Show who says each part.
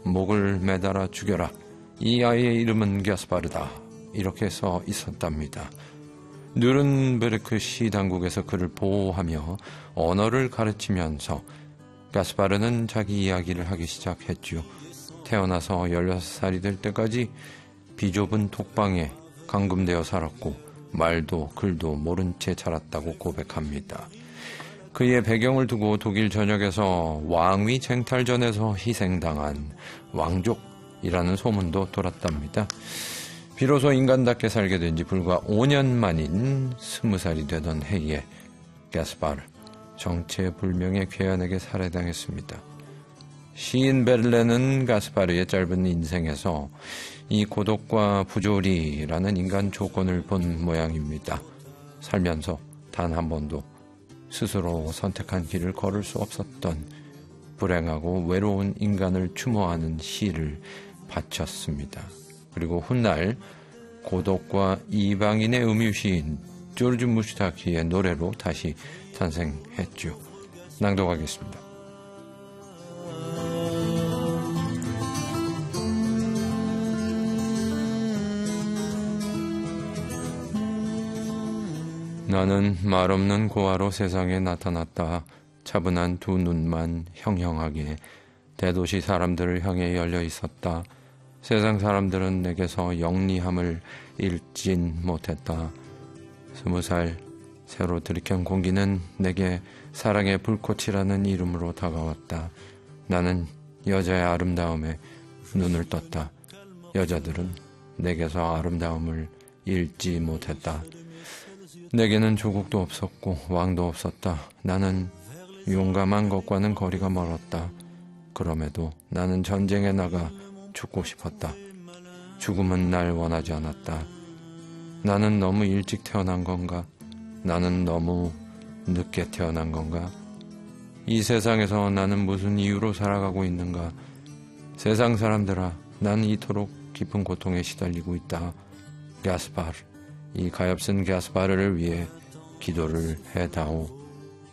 Speaker 1: 목을 매달아 죽여라. 이 아이의 이름은 가스파르다. 이렇게 써 있었답니다. 누른베르크 시 당국에서 그를 보호하며 언어를 가르치면서 가스파르는 자기 이야기를 하기 시작했지요. 태어나서 16살이 될 때까지 비좁은 독방에 감금되어 살았고 말도 글도 모른 채 자랐다고 고백합니다. 그의 배경을 두고 독일 전역에서 왕위 쟁탈전에서 희생당한 왕족이라는 소문도 돌았답니다. 비로소 인간답게 살게 된 지 불과 5년 만인 20살이 되던 해에 가스파르 정체불명의 괴한에게 살해당했습니다. 시인 베를레는 가스파르의 짧은 인생에서 이 고독과 부조리라는 인간 조건을 본 모양입니다. 살면서 단 한 번도 스스로 선택한 길을 걸을 수 없었던 불행하고 외로운 인간을 추모하는 시를 바쳤습니다. 그리고 훗날 고독과 이방인의 음유시인 조르주 무슈타키의 노래로 다시 탄생했죠. 낭독하겠습니다. 나는 말없는 고아로 세상에 나타났다. 차분한 두 눈만 형형하게 대도시 사람들을 향해 열려 있었다. 세상 사람들은 내게서 영리함을 잃진 못했다. 20살 새로 들이켠 공기는 내게 사랑의 불꽃이라는 이름으로 다가왔다. 나는 여자의 아름다움에 눈을 떴다. 여자들은 내게서 아름다움을 잃지 못했다. 내게는 조국도 없었고 왕도 없었다. 나는 용감한 것과는 거리가 멀었다. 그럼에도 나는 전쟁에 나가 죽고 싶었다. 죽음은 날 원하지 않았다. 나는 너무 일찍 태어난 건가? 나는 너무 늦게 태어난 건가? 이 세상에서 나는 무슨 이유로 살아가고 있는가? 세상 사람들아, 난 이토록 깊은 고통에 시달리고 있다. 가스파르, 이 가엾은 가스파르를 위해 기도를 해다오.